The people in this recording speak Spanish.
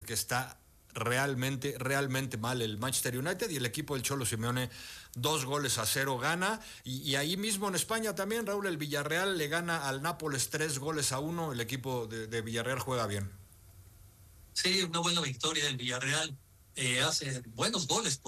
que está realmente mal el Manchester United, y el equipo del Cholo Simeone 2-0 gana, y ahí mismo en España también, Raúl, el Villarreal le gana al Nápoles 3-1, el equipo de Villarreal juega bien. Sí, una buena victoria del Villarreal, hace buenos goles.